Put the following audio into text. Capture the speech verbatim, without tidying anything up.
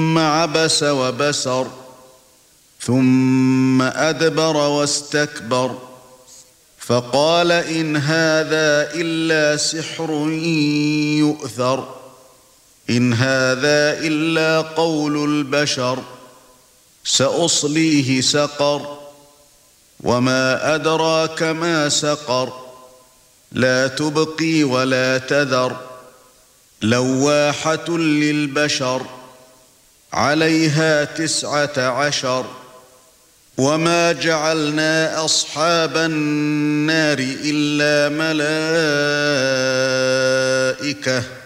ثُمَّ عَبَسَ وَبَسَرَ ثُمَّ أَدْبَرَ وَاسْتَكْبَرَ فَقَالَ إِنْ هَذَا إِلَّا سِحْرٌ يُؤْثَرُ إِنْ هَذَا إِلَّا قَوْلُ الْبَشَرِ سَأُصْلِيهِ سَقَرَ وَمَا أَدْرَاكَ مَا سَقَرُ لَا تُبْقِي وَلَا تَذَرُ لَوَّاحَةٌ لِلْبَشَرِ عَلَيْهَا تِسْعَةَ عَشَرَ وَمَا جَعَلْنَا أَصْحَابَ النَّارِ إِلَّا مَلَائِكَةً